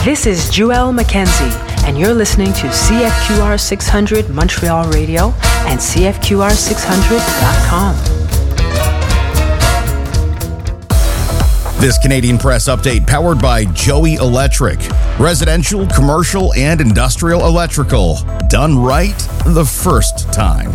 This is Joelle Mackenzie, and you're listening to CFQR 600 Montreal Radio and CFQR600.com. This Canadian Press update powered by Joey Electric. Residential, commercial, and industrial electrical. Done right the first time.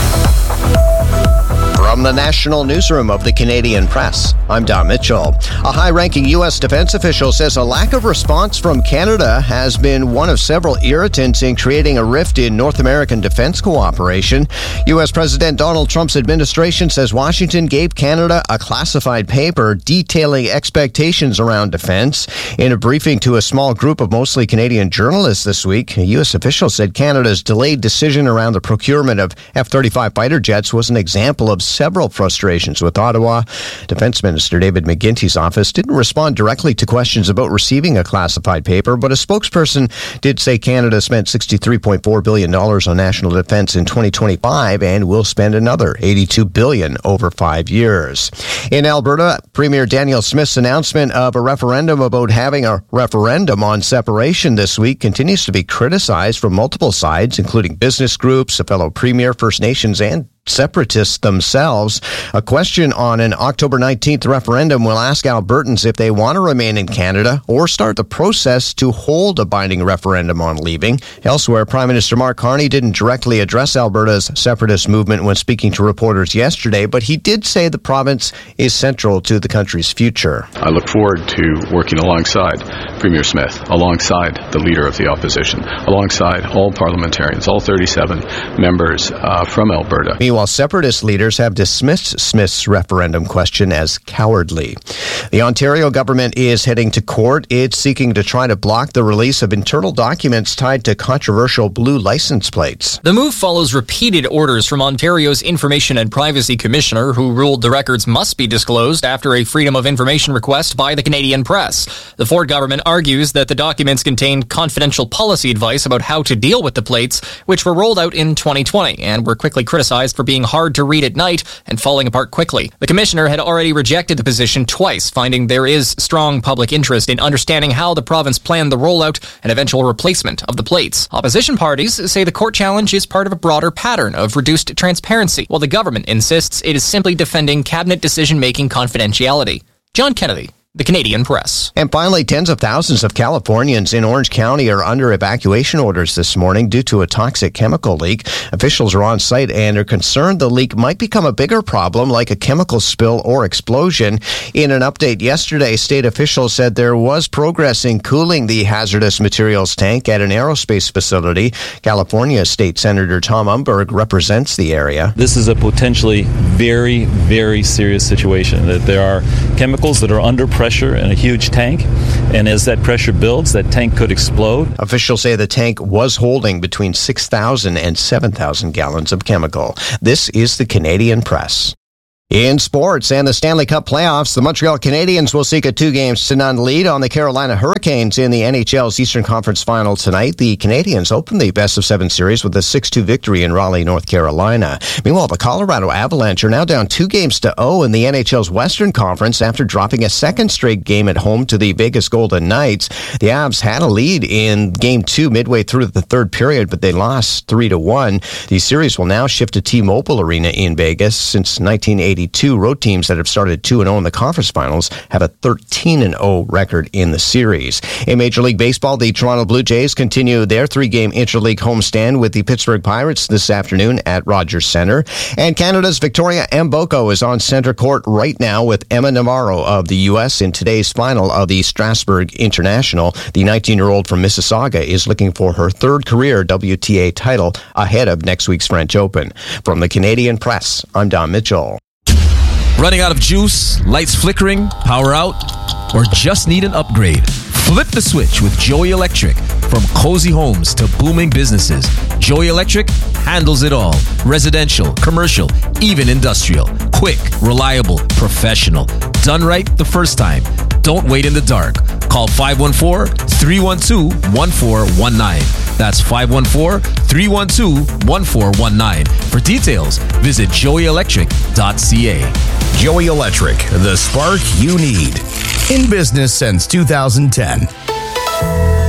From the National Newsroom of the Canadian Press, I'm Don Mitchell. A high-ranking U.S. defense official says a lack of response from Canada has been one of several irritants in creating a rift in North American defense cooperation. U.S. President Donald Trump's administration says Washington gave Canada a classified paper detailing expectations around defense. In a briefing to a small group of mostly Canadian journalists this week, a U.S. official said Canada's delayed decision around the procurement of F-35 fighter jets was an example of several frustrations with Ottawa. Defense Minister David McGuinty's office didn't respond directly to questions about receiving a classified paper, but a spokesperson did say Canada spent $63.4 billion on national defense in 2025 and will spend another $82 billion over 5 years. In Alberta, Premier Danielle Smith's announcement of a referendum about having a referendum on separation this week continues to be criticized from multiple sides, including business groups, a fellow premier, First Nations, and separatists themselves. A question on an October 19th referendum will ask Albertans if they want to remain in Canada or start the process to hold a binding referendum on leaving. Elsewhere, Prime Minister Mark Carney didn't directly address Alberta's separatist movement when speaking to reporters yesterday, but he did say the province is central to the country's future. I look forward to working alongside Premier Smith, alongside the leader of the opposition, alongside all parliamentarians, all 37 members from Alberta. Meanwhile, separatist leaders have dismissed Smith's referendum question as cowardly. The Ontario government is heading to court. It's seeking to try to block the release of internal documents tied to controversial blue license plates. The move follows repeated orders from Ontario's Information and Privacy Commissioner, who ruled the records must be disclosed after a Freedom of Information request by the Canadian Press. The Ford government argues that the documents contained confidential policy advice about how to deal with the plates, which were rolled out in 2020 and were quickly criticized for being hard to read at night and falling apart quickly. The commissioner had already rejected the position twice, finding there is strong public interest in understanding how the province planned the rollout and eventual replacement of the plates. Opposition parties say the court challenge is part of a broader pattern of reduced transparency, while the government insists it is simply defending cabinet decision-making confidentiality. John Kennedy, The Canadian Press. And finally, tens of thousands of Californians in Orange County are under evacuation orders this morning due to a toxic chemical leak. Officials are on site and are concerned the leak might become a bigger problem, like a chemical spill or explosion. In an update yesterday, state officials said there was progress in cooling the hazardous materials tank at an aerospace facility. California State Senator Tom Umberg represents the area. This is a potentially very, very serious situation. That there are chemicals that are under pressure in a huge tank, and as that pressure builds, that tank could explode. Officials say the tank was holding between 6,000 and 7,000 gallons of chemical. This is the Canadian Press. In sports and the Stanley Cup playoffs, the Montreal Canadiens will seek a 2-0 lead on the Carolina Hurricanes in the NHL's Eastern Conference Final tonight. The Canadiens opened the best-of-7 series with a 6-2 victory in Raleigh, North Carolina. Meanwhile, the Colorado Avalanche are now down 2-0 in the NHL's Western Conference after dropping a second straight game at home to the Vegas Golden Knights. The Avs had a lead in Game 2 midway through the third period, but they lost 3-1. The series will now shift to T-Mobile Arena in Vegas. Since 1980, road teams that have started 2-0 in the conference finals have a 13-0 record in the series. In Major League Baseball, the Toronto Blue Jays continue their 3-game interleague homestand with the Pittsburgh Pirates this afternoon at Rogers Centre. And Canada's Victoria Mboko is on center court right now with Emma Navarro of the U.S. in today's final of the Strasbourg International. The 19-year-old from Mississauga is looking for her third career WTA title ahead of next week's French Open. From the Canadian Press, I'm Don Mitchell. Running out of juice, lights flickering, power out, or just need an upgrade? Flip the switch with Joey Electric. From cozy homes to booming businesses, Joey Electric handles it all. Residential, commercial, even industrial. Quick, reliable, professional. Done right the first time. Don't wait in the dark. Call 514-312-1419. That's 514-312-1419. For details, visit joeyelectric.ca. Joey Electric, the spark you need. In business since 2010.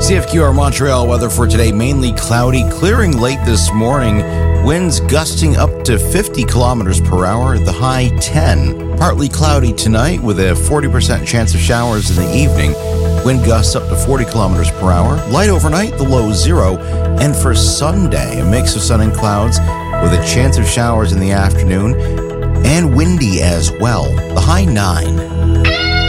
CFQR Montreal weather for today, mainly cloudy, clearing late this morning. Winds gusting up to 50 kilometers per hour, the high 10. Partly cloudy tonight with a 40% chance of showers in the evening. Wind gusts up to 40 kilometers per hour. Light overnight, the low 0. And for Sunday, a mix of sun and clouds with a chance of showers in the afternoon and windy as well, the high 9.